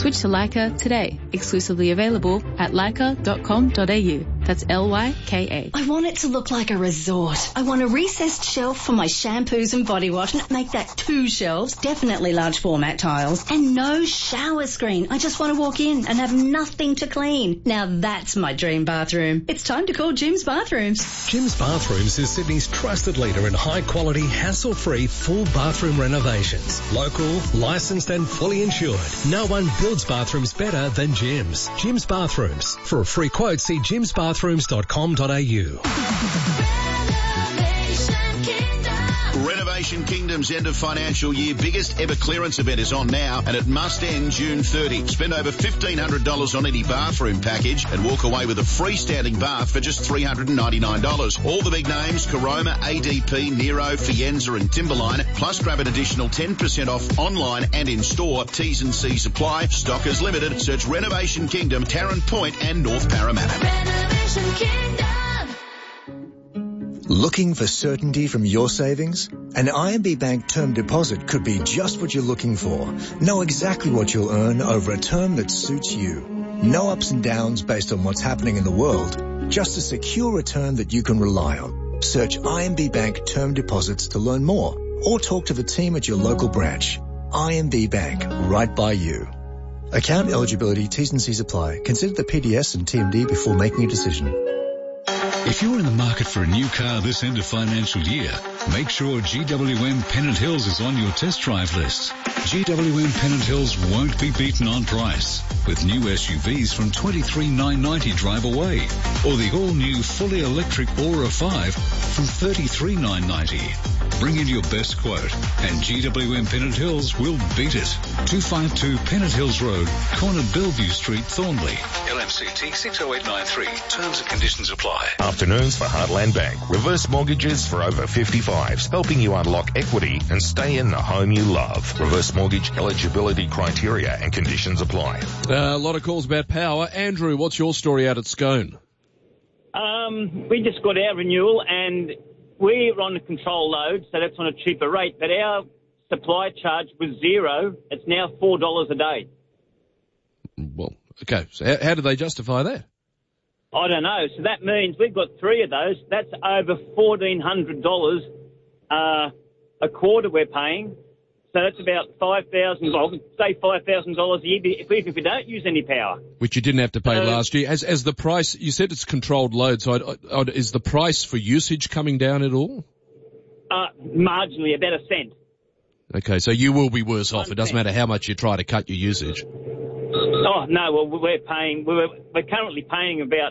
Switch to Leica today. Exclusively available at leica.com.au. That's Lyka. I want it to look like a resort. I want a recessed shelf for my shampoos and body wash, and make that 2 shelves, definitely large format tiles, and no shower screen. I just want to walk in and have nothing to clean. Now that's my dream bathroom. It's time to call Jim's Bathrooms. Jim's Bathrooms is Sydney's trusted leader in high-quality, hassle-free, full bathroom renovations. Local, licensed and fully insured. No one builds bathrooms better than Jim's. Jim's Bathrooms. For a free quote, see jimsbathrooms.com.au. Renovation Kingdom's end of financial year biggest ever clearance event is on now, and it must end June 30. Spend over $1,500 on any bathroom package and walk away with a freestanding bath for just $399. All the big names, Caroma, ADP, Nero, Fienza and Timberline, plus grab an additional 10% off online and in store. T's and C's apply. Stock is limited. Search Renovation Kingdom, Tarrant Point and North Parramatta. Renovation Kingdom. Looking for certainty from your savings? An IMB Bank term deposit could be just what you're looking for. Know exactly what you'll earn over a term that suits you. No ups and downs based on what's happening in the world. Just a secure return that you can rely on. Search IMB Bank term deposits to learn more, or talk to the team at your local branch. IMB Bank, right by you. Account eligibility, T's and C's apply. Consider the PDS and TMD before making a decision. If you're in the market for a new car this end of financial year, make sure GWM Pennant Hills is on your test drive list. GWM Pennant Hills won't be beaten on price, with new SUVs from $23,990 drive away, or the all-new fully electric Aura 5 from $33,990. Bring in your best quote, and GWM Pennant Hills will beat it. 252 Pennant Hills Road, corner Bellevue Street, Thornley. LMCT 60893. Terms and conditions apply. Afternoons for Heartland Bank. Reverse mortgages for over 55s, helping you unlock equity and stay in the home you love. Reverse mortgage eligibility criteria and conditions apply. A lot of calls about power. Andrew, what's your story out at Scone? We just got our renewal and we're on a control load, so that's on a cheaper rate, but our supply charge was $0. It's now $4 a day. Well, okay. So how do they justify that? I don't know. So that means we've got 3 of those. That's over $1,400 a quarter we're paying. So that's about $5,000, well, say $5,000 a year if we don't use any power. Which you didn't have to pay last year. As the price, you said it's controlled load, so is the price for usage coming down at all? Marginally, about a cent. Okay, so you will be worse off. It doesn't matter how much you try to cut your usage. Oh, no, well, we're currently paying about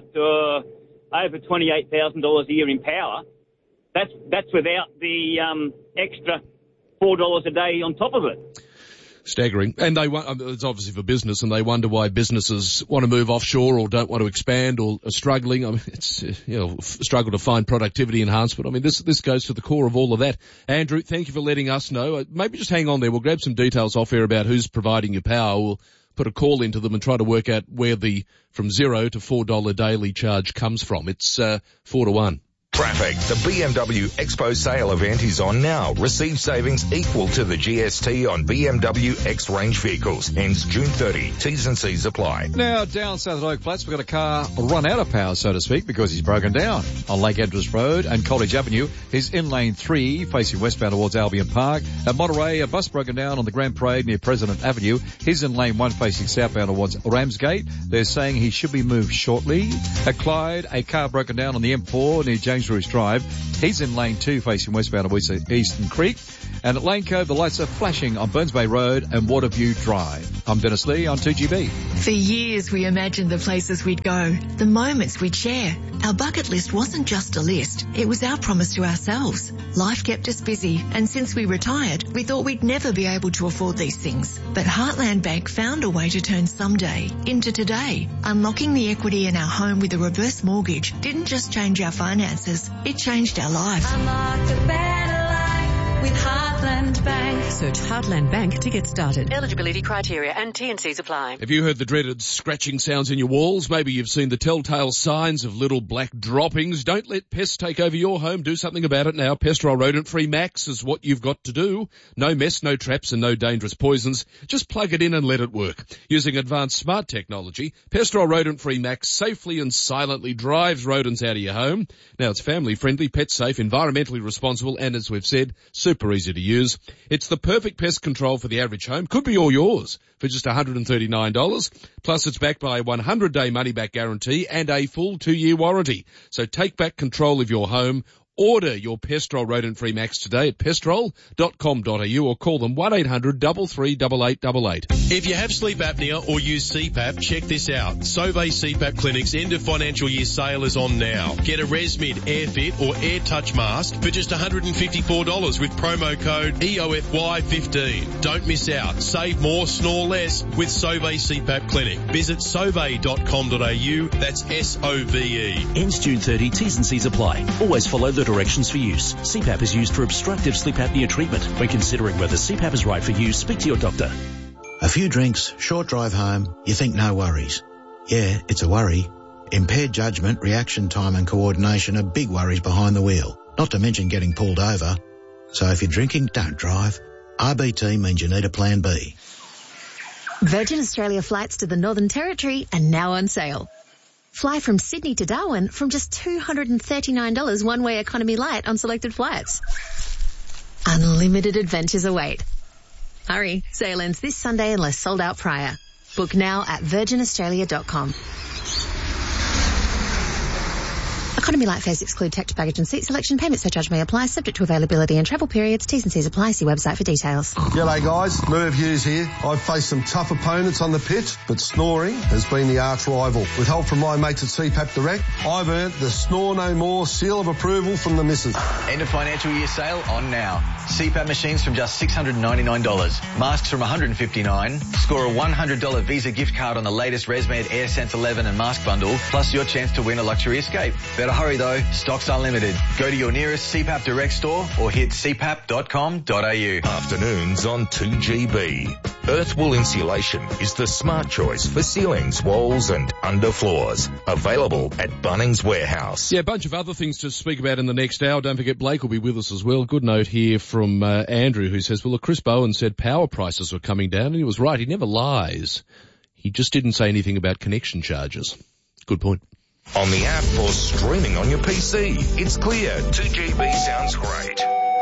over $28,000 a year in power. That's without the extra $4 a day on top of it. Staggering. And it's obviously for business, and they wonder why businesses want to move offshore or don't want to expand or are struggling. I mean, it's, struggle to find productivity enhancement. I mean, this goes to the core of all of that. Andrew, thank you for letting us know. Maybe just hang on there. We'll grab some details off here about who's providing your power. We'll put a call into them and try to work out where the from $0 to $4 daily charge comes from. It's 4 to 1. Traffic. The BMW Expo sale event is on now. Receive savings equal to the GST on BMW X-Range vehicles. Ends June 30. T's and C's apply. Now, down south at Oak Flats, we've got a car run out of power, so to speak, because he's broken down. On Lake Edwards Road and College Avenue, he's in lane 3, facing westbound towards Albion Park. At Monterey, a bus broken down on the Grand Parade near President Avenue. He's in lane 1, facing southbound towards Ramsgate. They're saying he should be moved shortly. At Clyde, a car broken down on the M4 near James Bruce Drive. He's in lane 2 facing westbound towards Eastern Creek. And at Lane Cove, the lights are flashing on Burns Bay Road and Waterview Drive. I'm Dennis Lee on 2GB. For years we imagined the places we'd go, the moments we'd share. Our bucket list wasn't just a list, it was our promise to ourselves. Life kept us busy, and since we retired, we thought we'd never be able to afford these things. But Heartland Bank found a way to turn someday into today. Unlocking the equity in our home with a reverse mortgage didn't just change our finances, it changed our life. Unlock a better life with Heartland. Heartland Bank. Search Heartland Bank to get started. Eligibility criteria and T&Cs apply. Have you heard the dreaded scratching sounds in your walls? Maybe you've seen the telltale signs of little black droppings. Don't let pests take over your home. Do something about it now. Pestrol Rodent-Free Max is what you've got to do. No mess, no traps and no dangerous poisons. Just plug it in and let it work. Using advanced smart technology, Pestrol Rodent-Free Max safely and silently drives rodents out of your home. Now it's family friendly, pet safe, environmentally responsible and, as we've said, super easy to use. It's the perfect pest control for the average home. Could be all yours for just $139. Plus it's backed by a 100-day money-back guarantee and a full 2-year warranty. So take back control of your home. Order your Pestrol Rodent-Free Max today at pestrol.com.au or call them 1-800-338888. If you have sleep apnea or use CPAP, check this out. Sauvé CPAP Clinic's end of financial year sale is on now. Get a ResMed AirFit or AirTouch mask for just $154 with promo code EOFY15. Don't miss out. Save more, snore less with Sauvé CPAP Clinic. Visit sauvé.com.au. That's SOVE. Ends June 30. T's and C's apply. Always follow the directions for use. CPAP is used for obstructive sleep apnea treatment. When considering whether CPAP is right for you, speak to your doctor. A few drinks, short drive home, you think no worries. Yeah, it's a worry. Impaired judgment, reaction time and coordination are big worries behind the wheel, not to mention getting pulled over. So if you're drinking, don't drive. RBT means you need a plan B. Virgin Australia flights to the Northern Territory are now on sale. Fly from Sydney to Darwin from just $239 one-way economy light on selected flights. Unlimited adventures await. Hurry, sale ends this Sunday unless sold out prior. Book now at virginaustralia.com. Economy light fares exclude tax, baggage and seat selection. Payment surcharge may apply, subject to availability and travel periods. T's and C's apply. See website for details. G'day guys, Merv Hughes here. I've faced some tough opponents on the pitch, but snoring has been the arch rival. With help from my mates at CPAP Direct, I've earned the Snore No More seal of approval from the missus. End of financial year sale on now. CPAP machines from just $699. Masks from $159. Score a $100 Visa gift card on the latest ResMed AirSense 11 and mask bundle, plus your chance to win a luxury escape. Better hurry though, stocks are limited. Go to your nearest CPAP Direct store or hit cpap.com.au. Afternoons on 2GB. Earthwool Insulation is the smart choice for ceilings, walls and underfloors. Available at Bunnings Warehouse. Yeah, a bunch of other things to speak about in the next hour. Don't forget Blake will be with us as well. Good note here from Andrew, who says, well, look, Chris Bowen said power prices were coming down, and he was right. He never lies. He just didn't say anything about connection charges. Good point. On the app or streaming on your PC. It's clear. 2GB sounds great.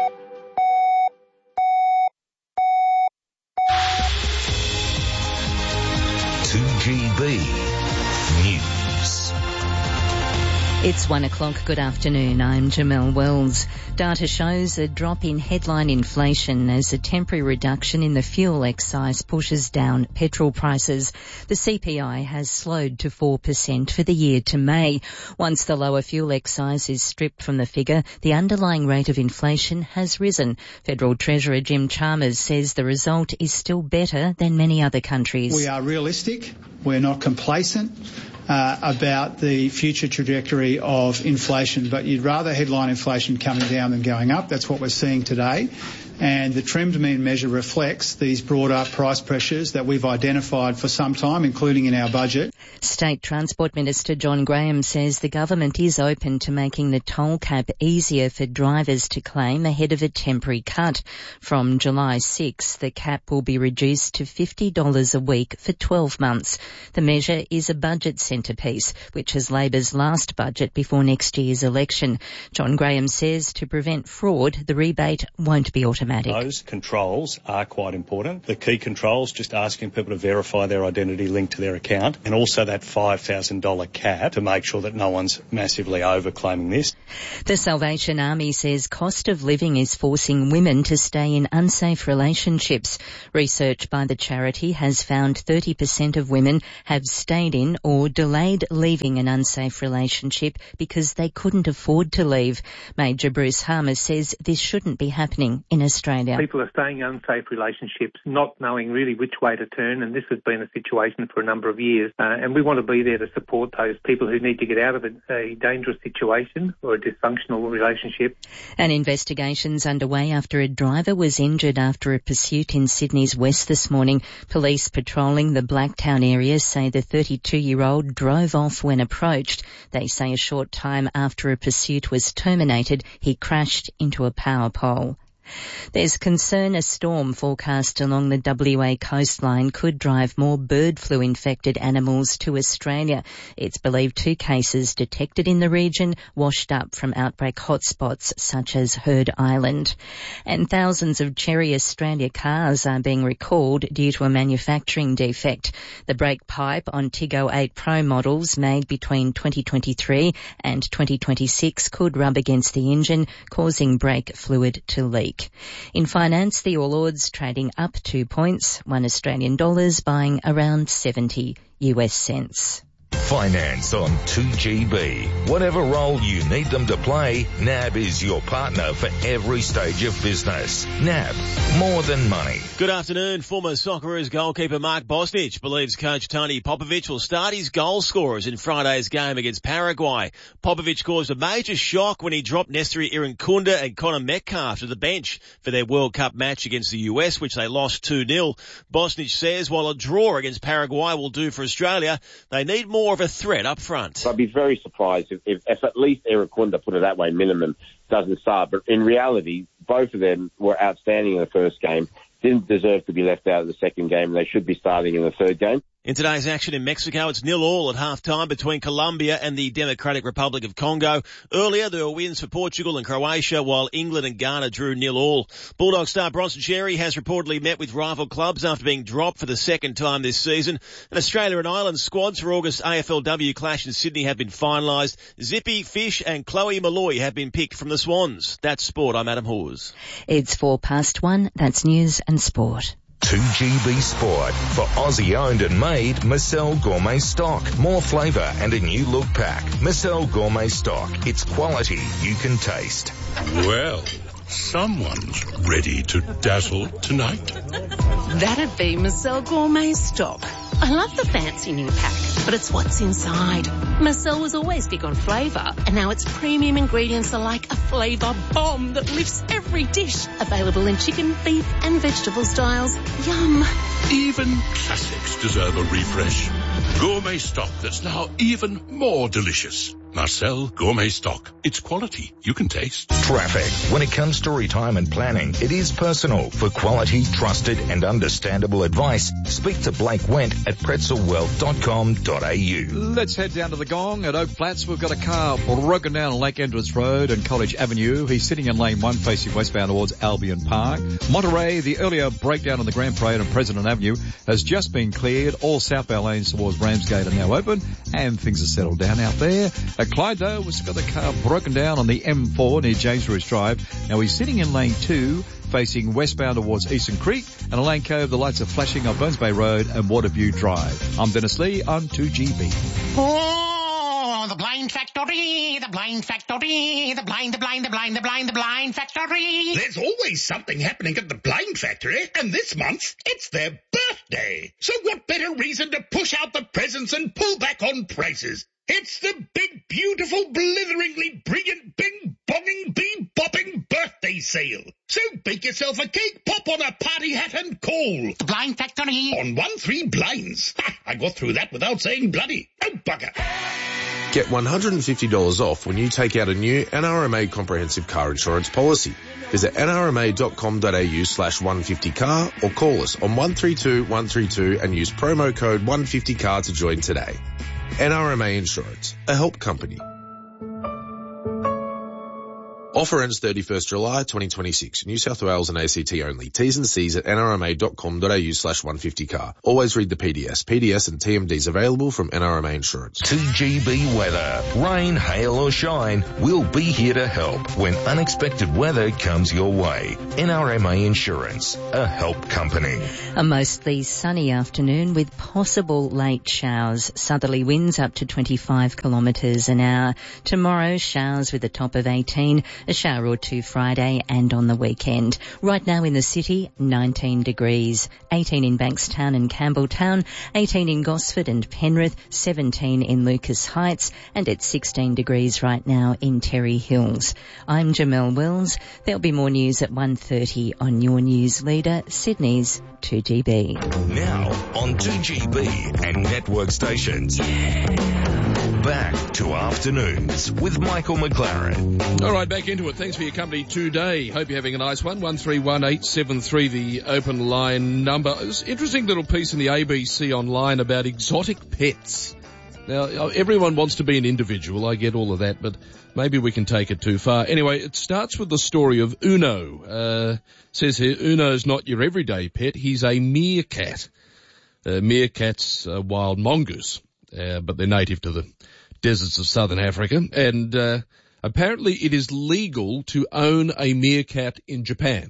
News. It's 1 o'clock. Good afternoon. I'm Jamelle Wells. Data shows a drop in headline inflation as a temporary reduction in the fuel excise pushes down petrol prices. The CPI has slowed to 4% for the year to May. Once the lower fuel excise is stripped from the figure, the underlying rate of inflation has risen. Federal Treasurer Jim Chalmers says the result is still better than many other countries. We are realistic. We're not complacent about the future trajectory of inflation, but you'd rather headline inflation coming down than going up. That's what we're seeing today. And the trimmed mean measure reflects these broader price pressures that we've identified for some time, including in our budget. State Transport Minister John Graham says the government is open to making the toll cap easier for drivers to claim ahead of a temporary cut. From July 6, the cap will be reduced to $50 a week for 12 months. The measure is a budget centrepiece, which is Labor's last budget before next year's election. John Graham says to prevent fraud, the rebate won't be automatic. Those controls are quite important. The key controls, just asking people to verify their identity linked to their account, and also that $5,000 cap to make sure that no one's massively overclaiming this. The Salvation Army says cost of living is forcing women to stay in unsafe relationships. Research by the charity has found 30% of women have stayed in or delayed leaving an unsafe relationship because they couldn't afford to leave. Major Bruce Harmer says this shouldn't be happening in Australia. People are staying in unsafe relationships, not knowing really which way to turn, and this has been a situation for a number of years. And we want to be there to support those people who need to get out of a dangerous situation or a dysfunctional relationship. An investigation's underway after a driver was injured after a pursuit in Sydney's west this morning. Police patrolling the Blacktown area say the 32-year-old drove off when approached. They say a short time after a pursuit was terminated, he crashed into a power pole. There's concern a storm forecast along the WA coastline could drive more bird flu infected animals to Australia. It's believed 2 cases detected in the region washed up from outbreak hotspots such as Heard Island. And thousands of Cherry Australia cars are being recalled due to a manufacturing defect. The brake pipe on Tiggo 8 Pro models made between 2023 and 2026 could rub against the engine, causing brake fluid to leak. In finance, the All Ords trading up 2 points, $1 buying around 70 US cents. Finance on 2GB. Whatever role you need them to play, NAB is your partner for every stage of business. NAB, more than money. Good afternoon. Former Socceroos goalkeeper Mark Bosnich believes coach Tony Popovic will start his goal scorers in Friday's game against Paraguay. Popovic caused a major shock when he dropped Nestori Irankunda and Connor Metcalf to the bench for their World Cup match against the US, which they lost 2-0. Bosnich says while a draw against Paraguay will do for Australia, they need more of a threat up front. I'd be very surprised if at least Irankunda, put it that way, minimum, doesn't start. But in reality, both of them were outstanding in the first game, didn't deserve to be left out of the second game. They should be starting in the third game. In today's action in Mexico, it's 0-0 at half-time between Colombia and the Democratic Republic of Congo. Earlier, there were wins for Portugal and Croatia, while England and Ghana drew 0-0. Bulldog star Bronson Xerri has reportedly met with rival clubs after being dropped for the second time this season. And Australia and Ireland squads for August AFLW clash in Sydney have been finalised. Zippy, Fish and Chloe Malloy have been picked from the Swans. That's sport. I'm Adam Hawes. It's 1:04. That's news and sport. 2GB Sport for Aussie-owned and made Marcel Gourmet Stock. More flavour and a new look pack. Marcel Gourmet Stock. It's quality you can taste. Well, someone's ready to dazzle tonight. That'd be Marcel Gourmet Stock. I love the fancy new pack, but it's what's inside. Marcel was always big on flavour, and now its premium ingredients are like a flavour bomb that lifts every dish. Available in chicken, beef and vegetable styles. Yum. Even classics deserve a refresh. Gourmet Stock that's now even more delicious. Marcel Gourmet Stock. It's quality you can taste. Traffic. When it comes to retirement planning, it is personal. For quality, trusted and understandable advice, speak to Blake Wendt at pretzelwealth.com.au. Let's head down to the Gong at Oak Flats. We've got a car broken down on Lake Endress Road and College Avenue. He's sitting in lane 1 facing westbound towards Albion Park. Monterey, the earlier breakdown on the Grand Parade on President Avenue has just been cleared. All southbound lanes towards Ramsgate are now open and things are settled down out there. At Clyde, though, we've got a car broken down on the M4 near James Bruce Drive. Now he's sitting in lane 2 facing westbound towards Eastern Creek, and a Lane Cove, the lights are flashing on Bones Bay Road and Waterview Drive. I'm Dennis Lee on 2GB. Oh, the blind factory, the blind factory, the blind factory. There's always something happening at the blind factory, and this month it's their birthday. So what better reason to push out the presents and pull back on prices? It's the big, beautiful, blitheringly brilliant, bing-bonging, bee-bopping birthday sale. So bake yourself a cake, pop on a party hat and call. The Blind Factory. On 1-3 blinds. Ha, I got through that without saying bloody. Oh, bugger. Get $150 off when you take out a new NRMA comprehensive car insurance policy. Visit nrma.com.au/150car or call us on 132 132 and use promo code 150car to join today. NRMA Insurance, a help company. Offer ends 31st July 2026. New South Wales and ACT only. T's and C's at nrma.com.au/150car. Always read the PDS. PDS and TMDs available from NRMA Insurance. 2GB weather. Rain, hail or shine, we'll be here to help when unexpected weather comes your way. NRMA Insurance, a help company. A mostly sunny afternoon with possible late showers. Southerly winds up to 25 kilometres an hour. Tomorrow, showers with a top of 18. A A shower or two Friday and on the weekend. Right now in the city, 19 degrees. 18 in Bankstown and Campbelltown, 18 in Gosford and Penrith, 17 in Lucas Heights, and it's 16 degrees right now in Terry Hills. I'm Jamelle Wills. There'll be more news at 1:30 on your news leader, Sydney's 2GB. Now on 2GB and network stations. Back to Afternoons with Michael McLaren. All right, back into it. Thanks for your company today. Hope you're having a nice one. 131873, the open line number. It was an interesting little piece in the ABC online about exotic pets. Now, everyone wants to be an individual. I get all of that, but maybe we can take it too far. Anyway, it starts with the story of Uno. Says here, Uno's not your everyday pet. He's a meerkat. Meerkats are wild mongoose, but they're native to the deserts of southern Africa. And apparently it is legal to own a meerkat in Japan,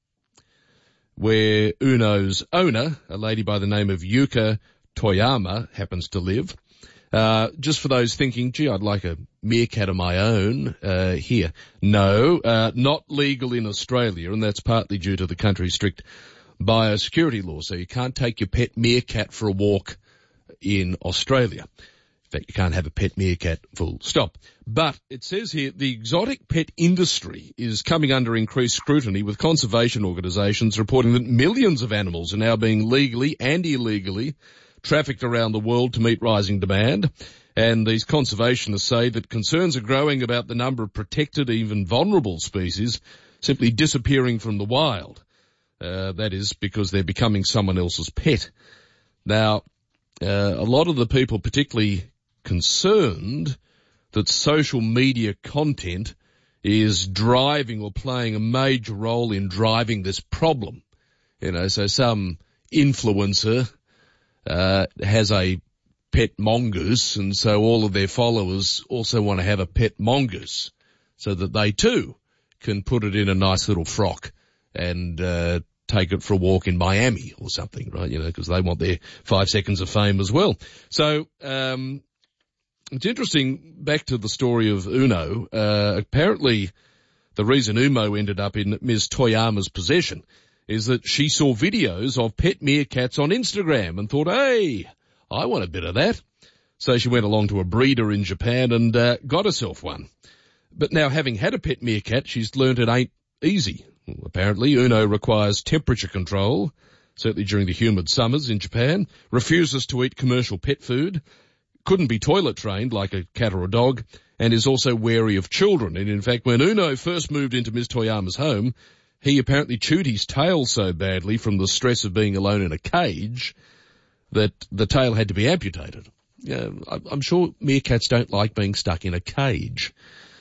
where Uno's owner, a lady by the name of Yuka Toyama, happens to live. Just for those thinking, gee, I'd like a meerkat of my own, here. No, not legal in Australia, and that's partly due to the country's strict biosecurity law. So you can't take your pet meerkat for a walk in Australia. In fact, you can't have a pet meerkat, full stop. But it says here the exotic pet industry is coming under increased scrutiny, with conservation organisations reporting that millions of animals are now being legally and illegally trafficked around the world to meet rising demand. And these conservationists say that concerns are growing about the number of protected, even vulnerable species simply disappearing from the wild. That is because they're becoming someone else's pet. Now, a lot of the people particularly concerned that social media content is driving or playing a major role in driving this problem. You know, so some influencer has a pet mongoose, and so all of their followers also want to have a pet mongoose so that they too can put it in a nice little frock and take it for a walk in Miami or something, right? You know, because they want their 5 seconds of fame as well. So it's interesting, back to the story of Uno. Apparently the reason Uno ended up in Ms. Toyama's possession is that she saw videos of pet meerkats on Instagram and thought, hey, I want a bit of that. So she went along to a breeder in Japan and got herself one. But now, having had a pet meerkat, she's learnt it ain't easy. Well, apparently, Uno requires temperature control, certainly during the humid summers in Japan, refuses to eat commercial pet food, couldn't be toilet trained like a cat or a dog, and is also wary of children. And in fact, when Uno first moved into Ms. Toyama's home, he apparently chewed his tail so badly from the stress of being alone in a cage that the tail had to be amputated. Yeah, I'm sure meerkats don't like being stuck in a cage.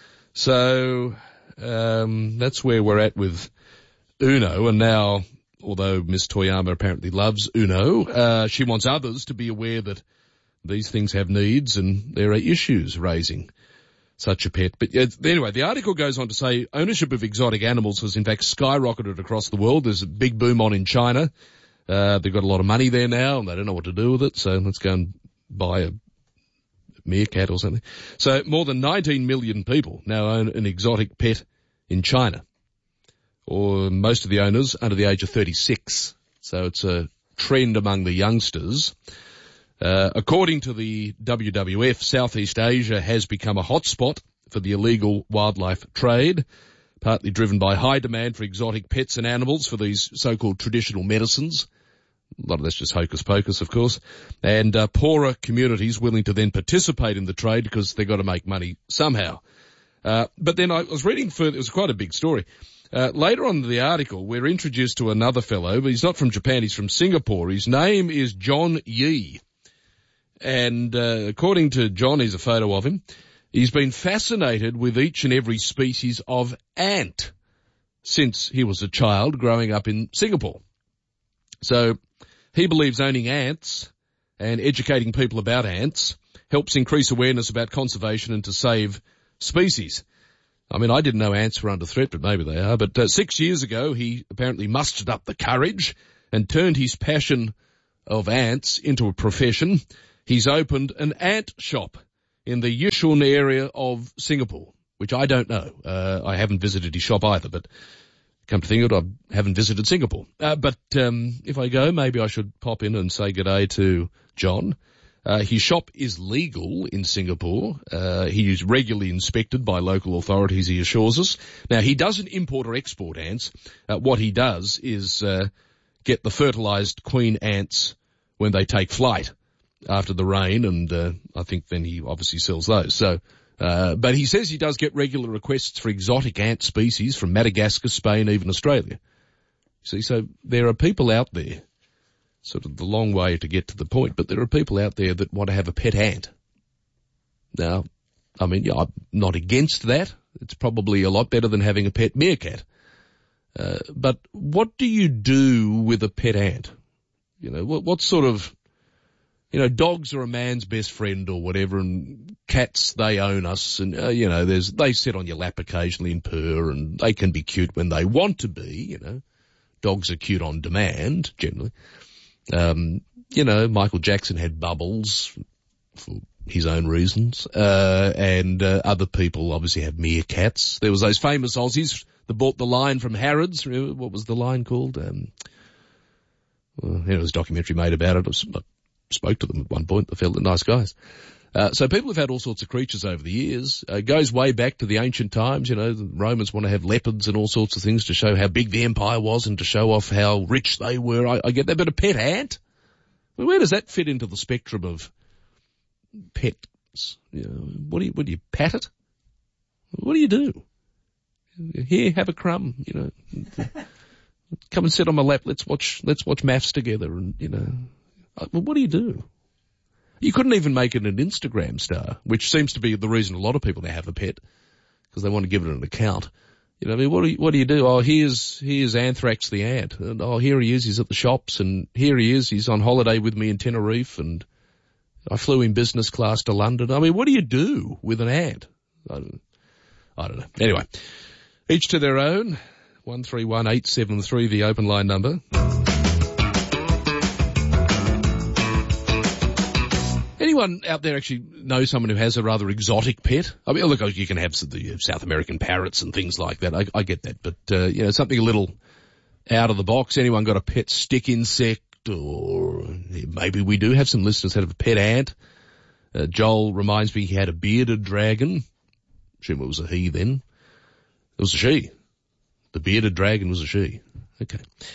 So that's where we're at with Uno. And now, although Ms. Toyama apparently loves Uno, she wants others to be aware that these things have needs and there are issues raising such a pet. But anyway, the article goes on to say ownership of exotic animals has in fact skyrocketed across the world. There's a big boom on in China. They've got a lot of money there now and they don't know what to do with it. So let's go and buy a meerkat or something. So more than 19 million people now own an exotic pet in China, or most of the owners under the age of 36. So it's a trend among the youngsters. According to the WWF, Southeast Asia has become a hotspot for the illegal wildlife trade, partly driven by high demand for exotic pets and animals for these so-called traditional medicines. A lot of that's just hocus pocus, of course. And poorer communities willing to then participate in the trade because they've got to make money somehow. But then I was reading further, it was quite a big story. Later on in the article, we're introduced to another fellow, but he's not from Japan, he's from Singapore. His name is John Yee. And according to John, here's a photo of him, he's been fascinated with each and every species of ant since he was a child growing up in Singapore. So he believes owning ants and educating people about ants helps increase awareness about conservation and to save species. I mean, I didn't know ants were under threat, but maybe they are. But 6 years ago, he apparently mustered up the courage and turned his passion of ants into a profession. He's opened an ant shop in the Yishun area of Singapore. which I don't know. I haven't visited his shop either, but come to think of it, I haven't visited Singapore. But if I go, maybe I should pop in and say good day to John. His shop is legal in Singapore. He is regularly inspected by local authorities, he assures us. Now, he doesn't import or export ants. What he does is get the fertilised queen ants when they take flight after the rain, and I think then he obviously sells those. So, but he says he does get regular requests for exotic ant species from Madagascar, Spain, even Australia. See, so there are people out there, sort of the long way to get to the point, but there are people out there that want to have a pet ant. Now, I mean, yeah, I'm not against that. It's probably a lot better than having a pet meerkat. But what do you do with a pet ant? You know, what sort of, you know, dogs are a man's best friend or whatever, and cats, they own us, and, you know, they sit on your lap occasionally and purr, and they can be cute when they want to be, you know. Dogs are cute on demand, generally. You know, Michael Jackson had Bubbles for his own reasons, and other people obviously have meerkats. There was those famous Aussies that bought the lion from Harrods. What was the lion called? There was a documentary made about it. I spoke to them at one point. They felt nice guys. So people have had all sorts of creatures over the years. It goes way back to the ancient times. You know, the Romans want to have leopards and all sorts of things to show how big the empire was and to show off how rich they were. I get that. But a pet ant? Well, where does that fit into the spectrum of pets? You know, what do you pat it? What do you do? Here, have a crumb, you know. Come and sit on my lap. Let's watch maths together, and, you know. Well, what do you do? You couldn't even make it an Instagram star, which seems to be the reason a lot of people now have a pet, because they want to give it an account. You know, I mean, what do you do? Oh, here's Anthrax the ant, and oh, here he is, he's at the shops, and here he is, he's on holiday with me in Tenerife, and I flew in business class to London. I mean, what do you do with an ant? I don't know. Anyway, each to their own. 131873, the open line number. Anyone out there actually know someone who has a rather exotic pet? I mean, look, you can have the South American parrots and things like that. I get that. But, you know, something a little out of the box. Anyone got a pet stick insect? Or maybe we do have some listeners that have a pet ant. Joel reminds me he had a bearded dragon. Assume it was a he then. It was a she. The bearded dragon was a she. Okay.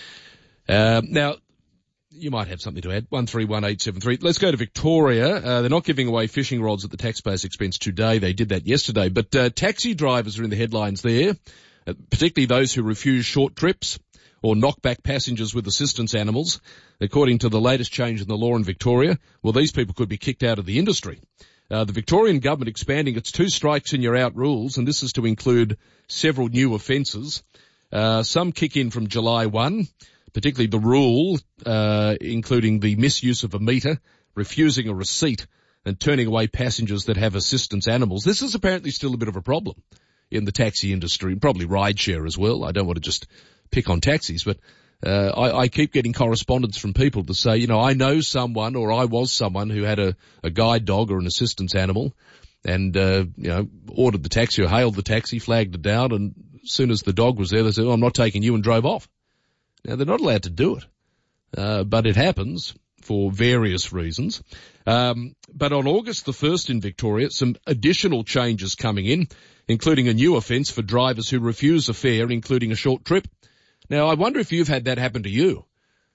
Now, you might have something to add. 131873. Let's go to Victoria. They're not giving away fishing rods at the taxpayer's expense today. They did that yesterday. But taxi drivers are in the headlines there, particularly those who refuse short trips or knock back passengers with assistance animals. According to the latest change in the law in Victoria, well, these people could be kicked out of the industry. The Victorian government expanding its 2 strikes and you're out rules, and this is to include several new offences. Some kick in from July 1. Particularly the rule, including the misuse of a meter, refusing a receipt, and turning away passengers that have assistance animals. This is apparently still a bit of a problem in the taxi industry, probably rideshare as well. I don't want to just pick on taxis, but I keep getting correspondence from people to say, you know, I know someone or I was someone who had a guide dog or an assistance animal and, you know, ordered the taxi or hailed the taxi, flagged it down, and as soon as the dog was there, they said, oh, I'm not taking you, and drove off. Now, they're not allowed to do it, but it happens for various reasons. But on August the 1st in Victoria, some additional changes coming in, including a new offence for drivers who refuse a fare, including a short trip. Now, I wonder if you've had that happen to you.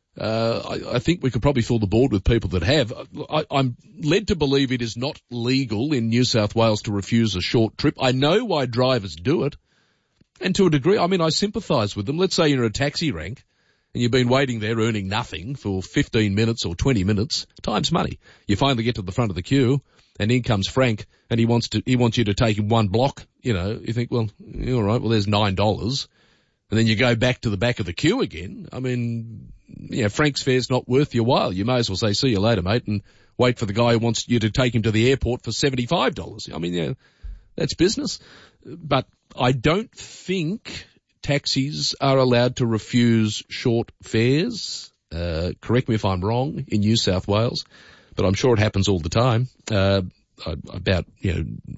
I think we could probably fill the board with people that have. I'm led to believe it is not legal in New South Wales to refuse a short trip. I know why drivers do it, and to a degree, I mean, I sympathise with them. Let's say you're in a taxi rank, and you've been waiting there earning nothing for 15 minutes or 20 minutes, time's money. You finally get to the front of the queue, and in comes Frank, and he wants you to take him 1 block. You know, you think, well, all right, well, there's $9. And then you go back to the back of the queue again. I mean, you know, Frank's fare's not worth your while. You may as well say, see you later, mate, and wait for the guy who wants you to take him to the airport for $75. I mean, yeah, that's business. But I don't think taxis are allowed to refuse short fares. Correct me if I'm wrong, in New South Wales, but I'm sure it happens all the time. About, you know,